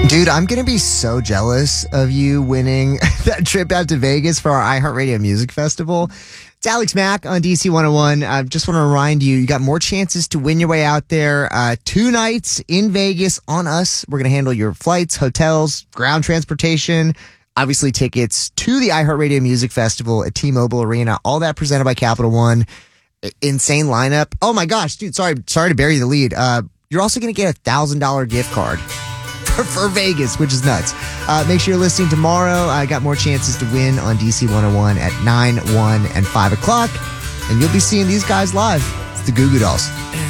Dude, I'm going to be so jealous of you winning that trip out to Vegas for our iHeartRadio Music Festival. It's Alex Mack on DC 101. I just want to remind you, you got more chances to win your way out there. 2 nights in Vegas on us. We're going to handle your flights, hotels, ground transportation, obviously tickets to the iHeartRadio Music Festival at T-Mobile Arena. All that presented by Capital One. Insane lineup. Oh my gosh, dude, sorry to bury the lead. You're also going to get a $1,000 gift card for Vegas, which is nuts. Make sure you're listening tomorrow. I got more chances to win on DC 101 at 9, 1, and 5 o'clock. And you'll be seeing these guys live. It's the Goo Goo Dolls.